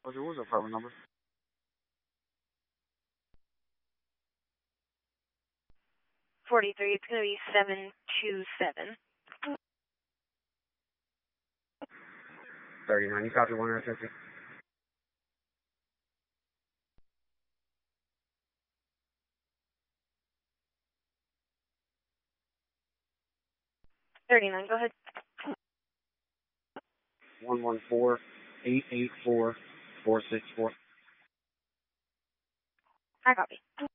What was the apartment number? 43. It's going to be 727. 39. You copy 150? Go ahead. 114-884-464. I copy.